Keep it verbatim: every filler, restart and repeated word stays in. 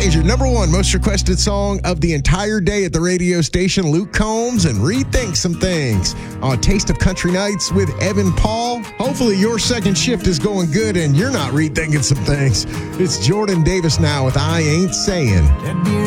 Danger, number one most requested song of the entire day at the radio station. Luke Combs and Rethink Some Things on Taste of Country Nights with Evan Paul. Hopefully your second shift is going good and you're not rethinking some things. It's Jordan Davis now with I Ain't Saying.